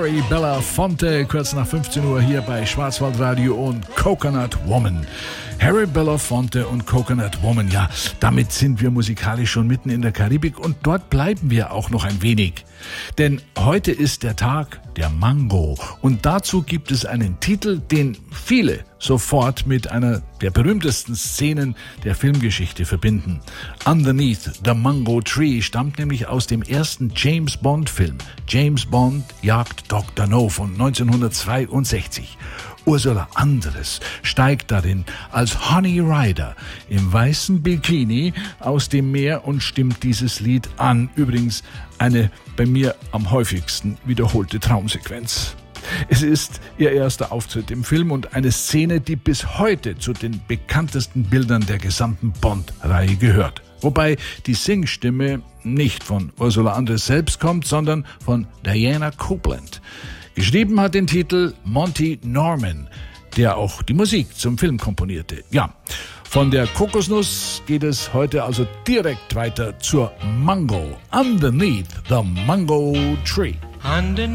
Harry Belafonte, kurz nach 15 Uhr hier bei Schwarzwaldradio und Coconut Woman. Harry Belafonte und Coconut Woman, ja, damit sind wir musikalisch schon mitten in der Karibik und dort bleiben wir auch noch ein wenig. Denn heute ist der Tag der Mango und dazu gibt es einen Titel, den viele sofort mit einer der berühmtesten Szenen der Filmgeschichte verbinden. Underneath the Mango Tree stammt nämlich aus dem ersten James Bond-Film. James Bond jagt Dr. No von 1962. Ursula Andress steigt darin als Honey Rider im weißen Bikini aus dem Meer und stimmt dieses Lied an. Übrigens eine bei mir am häufigsten wiederholte Traumsequenz. Es ist ihr erster Auftritt im Film und eine Szene, die bis heute zu den bekanntesten Bildern der gesamten Bond-Reihe gehört. Wobei die Singstimme nicht von Ursula Andress selbst kommt, sondern von Diana Copeland. Geschrieben hat den Titel Monty Norman, der auch die Musik zum Film komponierte. Ja, von der Kokosnuss geht es heute also direkt weiter zur Mango. Underneath the Mango Tree.